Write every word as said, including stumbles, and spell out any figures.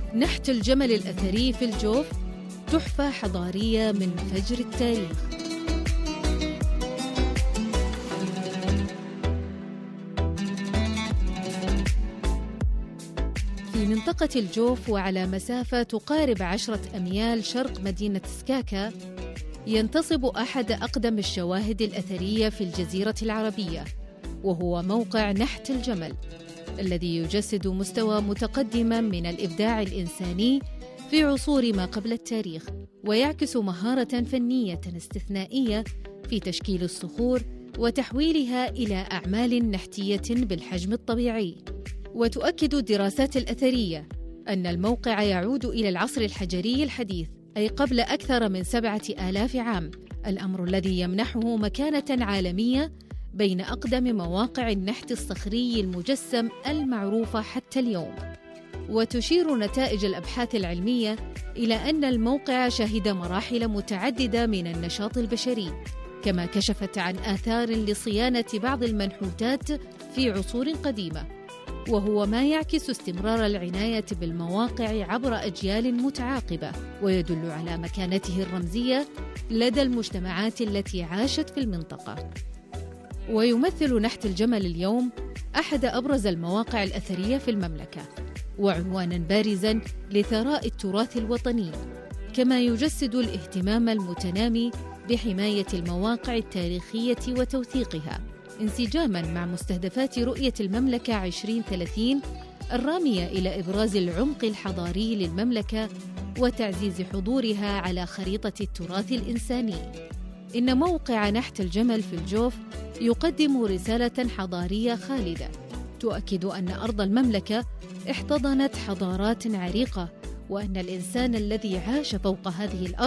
نحت الجمل الأثري في الجوف تحفة حضارية من فجر التاريخ. في منطقة الجوف وعلى مسافة تقارب عشرة أميال شرق مدينة سكاكا ينتصب أحد أقدم الشواهد الأثرية في الجزيرة العربية، وهو موقع نحت الجمل الذي يجسد مستوى متقدما من الإبداع الإنساني في عصور ما قبل التاريخ، ويعكس مهارة فنية استثنائية في تشكيل الصخور وتحويلها إلى أعمال نحتية بالحجم الطبيعي. وتؤكد الدراسات الأثرية أن الموقع يعود إلى العصر الحجري الحديث، أي قبل أكثر من سبعة آلاف عام، الأمر الذي يمنحه مكانة عالمية بين أقدم مواقع النحت الصخري المجسم المعروفة حتى اليوم. وتشير نتائج الأبحاث العلمية إلى أن الموقع شهد مراحل متعددة من النشاط البشري، كما كشفت عن آثار لصيانة بعض المنحوتات في عصور قديمة، وهو ما يعكس استمرار العناية بالمواقع عبر أجيال متعاقبة، ويدل على مكانته الرمزية لدى المجتمعات التي عاشت في المنطقة. ويمثل نحت الجمل اليوم أحد أبرز المواقع الأثرية في المملكة، وعنوانا بارزا لثراء التراث الوطني، كما يجسد الاهتمام المتنامي بحماية المواقع التاريخية وتوثيقها، انسجاماً مع مستهدفات رؤية المملكة عشرين ثلاثين الرامية إلى إبراز العمق الحضاري للمملكة وتعزيز حضورها على خريطة التراث الإنساني. إن موقع نحت الجمل في الجوف يقدم رسالة حضارية خالدة تؤكد أن أرض المملكة احتضنت حضارات عريقة، وأن الإنسان الذي عاش فوق هذه الأرض